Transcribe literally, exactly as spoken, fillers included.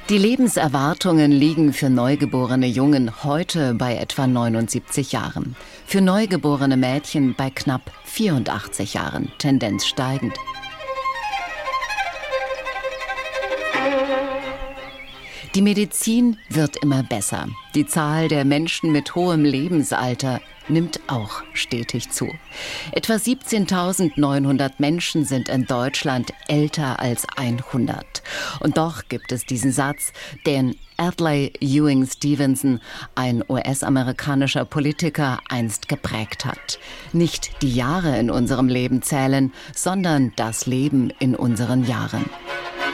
Die Lebenserwartungen liegen für neugeborene Jungen heute bei etwa neunundsiebzig Jahren. Für neugeborene Mädchen bei knapp vierundachtzig Jahren, Tendenz steigend. Die Medizin wird immer besser. Die Zahl der Menschen mit hohem Lebensalter nimmt auch stetig zu. Etwa siebzehntausendneunhundert Menschen sind in Deutschland älter als hundert. Und doch gibt es diesen Satz, den Adlai Ewing Stevenson, ein U S-amerikanischer Politiker, einst geprägt hat. Nicht die Jahre in unserem Leben zählen, sondern das Leben in unseren Jahren.